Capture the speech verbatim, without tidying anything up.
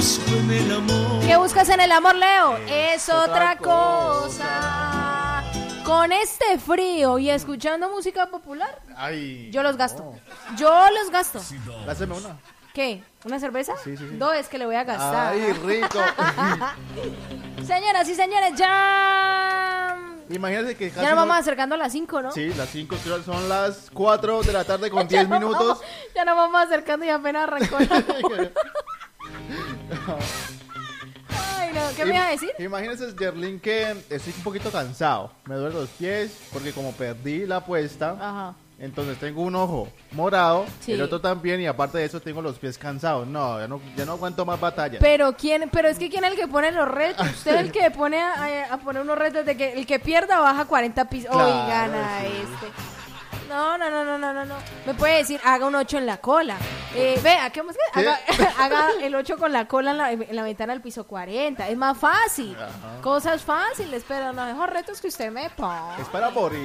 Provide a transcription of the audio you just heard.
busco en el amor. ¿Qué buscas en el amor, Leo? Es otra cosa. Con este frío y escuchando música popular, Ay, yo los gasto. no. Yo los gasto. Dáseme una. ¿Qué? ¿Una cerveza? Sí, sí, sí. No, es que le voy a gastar. Ay, rico. Señoras y señores, ya... Imagínate que casi Ya nos vamos no- acercando a las cinco, ¿no? Sí, las cinco son las cuatro de la tarde con diez Ya nos minutos. vamos- ya nos vamos acercando y apenas arrancó la... Ay, no, ¿qué me iba a decir? Imagínense, Yerlin, que estoy un poquito cansado. Me duelen los pies porque como perdí la apuesta, Ajá. entonces tengo un ojo morado, Sí. el otro también, y aparte de eso tengo los pies cansados. No, ya no, ya no aguanto más batallas. Pero quién, pero es que quién es el que pone los retos. Usted es el que pone a, a poner unos retos de que el que pierda baja cuarenta pisos. Claro, Hoy gana sí. este. No, no, no, no, no, no, no. Me puede decir, haga un ocho en la cola. Eh, vea, ¿qué más que? ¿Qué? Haga, haga el ocho con la cola en la, en la ventana del piso cuarenta. Es más fácil. Ajá. Cosas fáciles, pero no, mejor retos que usted me pone. Es para morir.